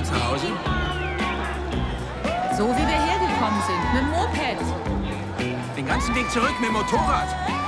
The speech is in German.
wieder zu Hause? So wie wir hergekommen sind, mit dem Moped. Den ganzen Weg zurück mit dem Motorrad?